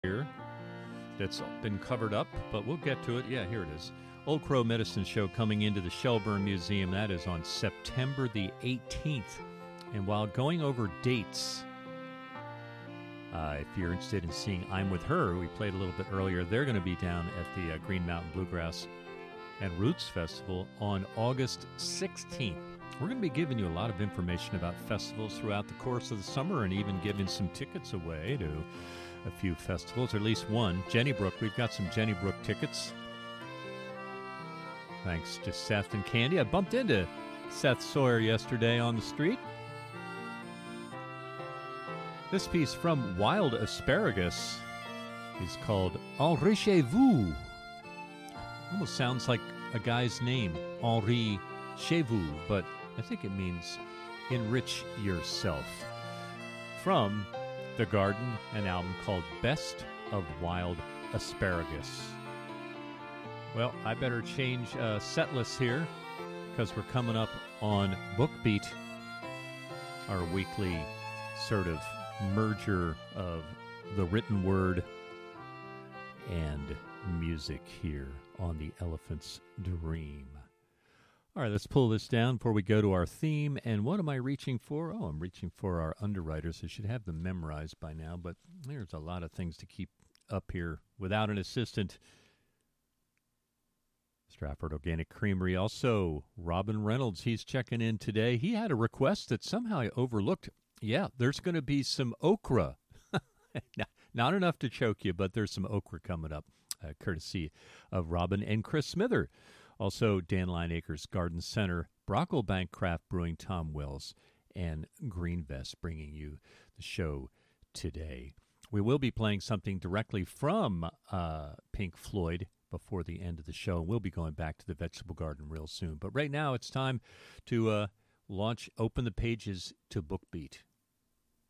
here that's been covered up, but we'll get to it. Yeah, here it is. Old Crow Medicine Show coming into the Shelburne Museum. That is on September the 18th. And while going over dates, if you're interested in seeing I'm With Her, we played a little bit earlier, they're going to be down at the Green Mountain Bluegrass and Roots Festival on August 16th. We're going to be giving you a lot of information about festivals throughout the course of the summer and even giving some tickets away to a few festivals, or at least one. Jenny Brook, we've got some Jenny Brook tickets. Thanks to Seth and Candy. I bumped into Seth Sawyer yesterday on the street. This piece from Wild Asparagus is called Enrichez-vous. Almost sounds like a guy's name, Henri Cheveux, but I think it means enrich yourself. From The Garden, an album called Best of Wild Asparagus. Well, I better change set list here because we're coming up on BookBeat, our weekly sort of merger of the written word and music here on the Elephant's Dream. All right, let's pull this down before we go to our theme. And what am I reaching for? Oh, I'm reaching for our underwriters. I should have them memorized by now, but there's a lot of things to keep up here without an assistant. Stratford Organic Creamery. Also, Robin Reynolds, he's checking in today. He had a request that somehow I overlooked. Yeah, there's going to be some okra. Not enough to choke you, but there's some okra coming up, courtesy of Robin and Chris Smither. Also, Dan Lineacres Garden Center, Brocklebank Craft Brewing, Tom Wells, and Green Vest bringing you the show today. We will be playing something directly from Pink Floyd before the end of the show. We'll be going back to the vegetable garden real soon. But right now it's time to open the pages to BookBeat.